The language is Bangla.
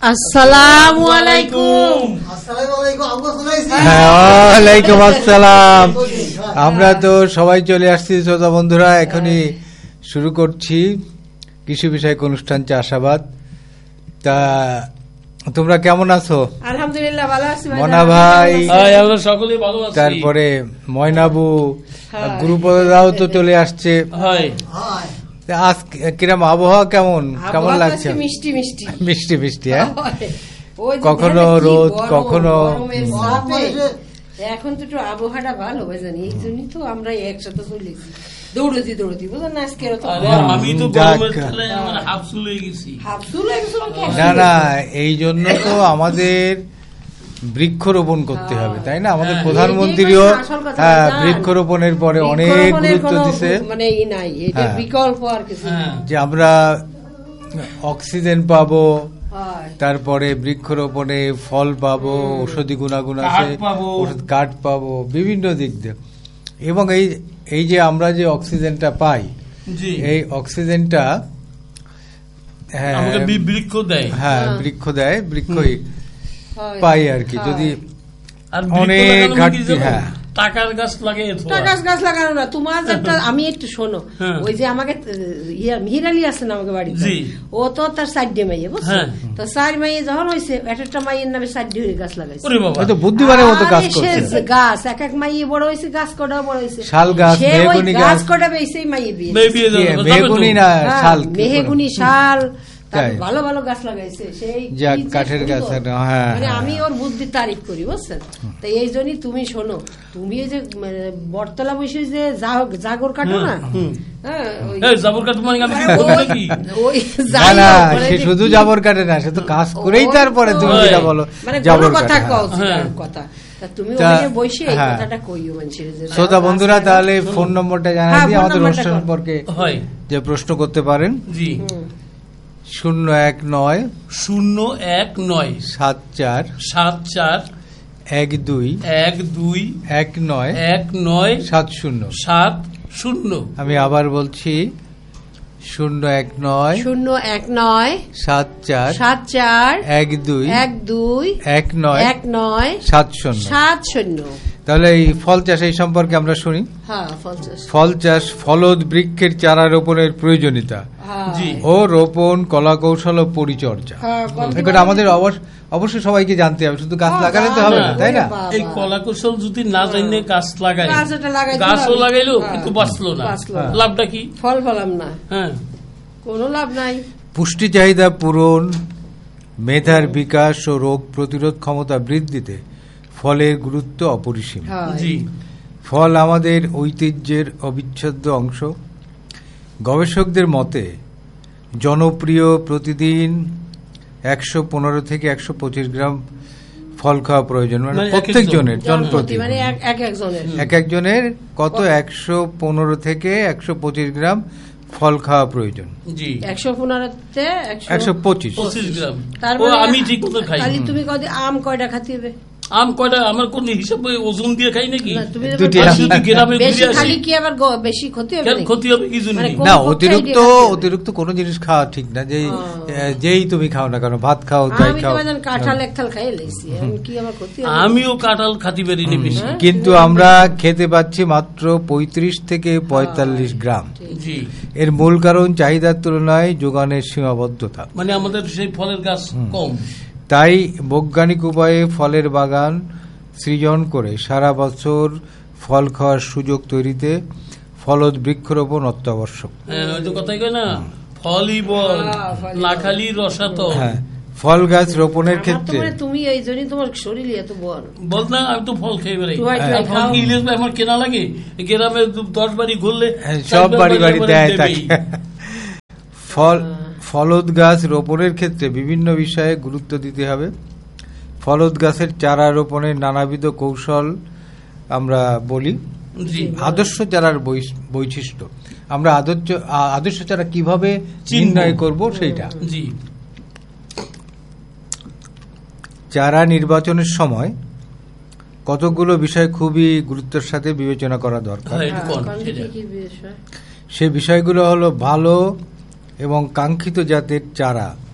আসসালামু আলাইকুম। ওয়ালাইকুম আসসালাম। আমরা তো সবাই চলে আসছি শ্রোতা বন্ধুরা, এখনই শুরু করছি কৃষি বিষয়ক অনুষ্ঠান চাষাবাদ। তা তোমরা কেমন আছো? আলহামদুলিল্লাহ ভালো আছি ভাই। মনা ভাই, আমরা সকলেই ভালো আছি। তারপরে ময়নাবু, গুরুপদাও তো চলে আসছে। আজ কিরম আবহাওয়া, কেমন কেমন লাগছে? মিষ্টি মিষ্টি মিষ্টি মিষ্টি, হ্যাঁ, কখনো রোদ কখনো। এখন তো একটু আবহাওয়াটা ভালো জানি, এই জন্যই তো আমরা একসাথে চলেছি দৌড়তি বুঝলেন না। আজকে আমি তো হাফসুল হয়ে গেছি। না না, এই জন্য তো আমাদের বৃক্ষরোপণ করতে হবে, তাই না? আমাদের প্রধানমন্ত্রীও বৃক্ষরোপণের পরে অনেক গুরুত্ব দিছে, মানে বিকল্প আর কিছু, যে আমরা অক্সিজেন পাবো, তারপরে বৃক্ষরোপণে ফল পাবো, ঔষধি গুণাগুণ আছে, ওষুধ কাঠ পাবো বিভিন্ন দিক দিয়ে। এবং এই যে আমরা যে অক্সিজেনটা পাই, এই অক্সিজেনটা বৃক্ষ দেয়, বৃক্ষই পাই আর কি। যদি অনেক ঘাটতি, টাকার গাছ লাগানো না তোমার একটা, আমি একটু শোনো, ওই যে আমাকে মিহিরালি আছে না আমাকে বাড়িতে, ও তো তার সাইডে মাইয়ে বুঝছো তো, 4 মাইয়ে যখন হয়েছে একটা মাইয়ের নামে 4 গাছ লাগাইছে। বুদ্ধিমানের মতো কাজ করছে। গাছ এক এক মাইয়ে বড় হয়েছে, গাছ কটা বড় হয়েছে, শাল গাছ, মেহগুনি গাছ কটা বেশি মাইয়ে বিয়ে, মেহগুনি না শাল, মেহগুনি শাল, ভালো ভালো গাছ লাগাইছে, সেই কাঠের গাছ। মানে আমি ওর বুদ্ধির তারিফ করি বুঝছেন। তাই এই জন্যই তুমি শোনো, তুমি এই যে বটতলা বসে যে জাগর কাটো না, শুধু জাবর কাটে না, সে তো কাজ করেই তারপরে তুমি যেটা বলো জাবর কথা কথা। তুমি বসে এই কথাটা কইও মানুষের। শ্রোতা বন্ধুরা, তাহলে ফোন নম্বরটা জানাই দিই আমাদের অনুষ্ঠান সম্পর্কে যে প্রশ্ন করতে পারেন। 019 74 12 19 70। আমি আবার বলছি 019 74 12 19 70। তাহলে এই ফল চাষ এই সম্পর্কে আমরা শুনি। ফল চাষ, ফলদ বৃক্ষের চারা রোপণের প্রয়োজনীয়তা ও রোপণ, কলা কৌশল ও পরিচর্যা, এগুলো আমাদের অবশ্যই সবাইকে জানতে হবে, শুধু গাছ লাগালে তো হবে না, তাই না? এই কলা কৌশল যদি না জানলে গাছ লাগাই, গাছও লাগাইলো কিন্তু বাঁচলো না, লাভটা কি? ফল ফলাম না, কোনো লাভ নাই। পুষ্টি চাহিদা পূরণ, মেধার বিকাশ ও রোগ প্রতিরোধ ক্ষমতা বৃদ্ধিতে ফলের গুরুত্ব অপরিসীম। ফল আমাদের ঐতিহ্যের অবিচ্ছেদ্য অংশ। গবেষকদের মতে জনপ্রিয় প্রতিদিন 115 থেকে 125 গ্রাম ফল খাওয়া প্রয়োজন, মানে প্রত্যেক জনের জনপ্রতি, মানে এক একজনের কত 115 থেকে 125 গ্রাম ফল খাওয়া প্রয়োজন। 125 গ্রাম। আমি ঠিক মতো খাই। তুমি আম কয়টা খাতে হবে? আম কয়টা আমার কোন হিসাবে ওজন দিয়ে খাই নাকি? বেশি ক্ষতি হবে কি জন্য না? অতিরিক্ত কোন জিনিস খাওয়া ঠিক না, যেই তুমি খাও না কেন, ভাত খাও, যাই খাও। কাঁঠাল একথাল খাই লাইছি, কি আমার ক্ষতি? আমিও কাঁঠাল খাতে পারি না বেশি, কিন্তু আমরা খেতে পাচ্ছি মাত্র 35 থেকে 45 গ্রাম। এর মূল কারণ চাহিদার তুলনায় যোগানের সীমাবদ্ধতা, মানে আমাদের সেই ফলের গাছ কম। তাই বৈজ্ঞানিক উপায়ে ফলের বাগান সৃজন করে সারা বছর ফল খাওয়ার সুযোগ তৈরিতে ফলদ বৃক্ষরোপণ অত্যাবশ্যক। কথাই কয় না, ফলই বল না খালি রসাতো। ফল গাছ রোপণের ক্ষেত্রে তুমি এই জন্যই তোমার শরীর এত বল না, আমি তো ফল খেয়ে বেড়াই, আমার কেনা লাগে, গ্রামে 10 বাড়ি ঘুরলে সব বাড়ি বাড়ি দেয় তাকে। ফলদ গাছ রোপণের ক্ষেত্রে বিভিন্ন বিষয়ে গুরুত্ব দিতে হবে। ফলদ গাছের চারা রোপণের নানাবিধ কৌশল আমরা বলি। আদর্শ চারার বৈশিষ্ট্য, আমরা আদর্শ চারা কিভাবে নির্ণয় করব সেইটা। চারা নির্বাচনের সময় কতগুলো বিষয় খুবই গুরুত্বের সাথে বিবেচনা করা দরকার। সে বিষয়গুলো হলো ভালো এবং কাঙ্ক্ষিত জাতের চারা